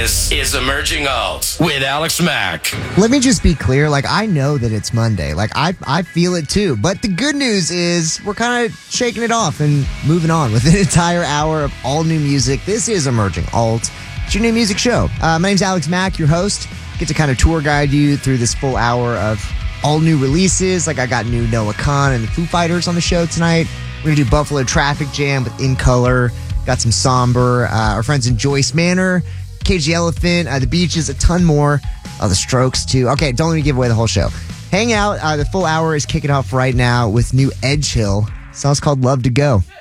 This is Emerging Alt with Alex Mack. Let me just be clear. I know that it's Monday. I feel it too. But the good news is we're kind of shaking it off and moving on with an entire hour of all new music. This is Emerging Alt. It's your new music show. My name's Alex Mack, your host. Get to kind of tour guide you through this full hour of all new releases. I got new Noah Kahan and the Foo Fighters on the show tonight. We're going to do Buffalo Traffic Jam with In Color. Got some Somber. Our friends in Joyce Manor. Cage the Elephant, The Beaches, a ton more. The Strokes, too. Okay, don't let me give away the whole show. Hang out. The full hour is kicking off right now with new Edge Hill. The song's called Love to Go.